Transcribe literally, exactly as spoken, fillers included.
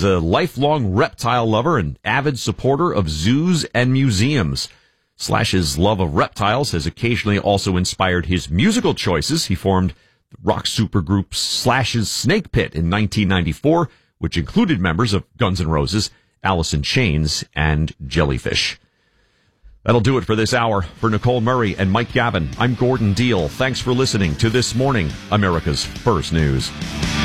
is a lifelong reptile lover and avid supporter of zoos and museums. Slash's love of reptiles has occasionally also inspired his musical choices. He formed the rock supergroup Slash's Snake Pit in nineteen ninety-four, which included members of Guns N' Roses, Alice in Chains, and Jellyfish. That'll do it for this hour. For Nicole Murray and Mike Gavin, I'm Gordon Deal. Thanks for listening to This Morning, America's First News.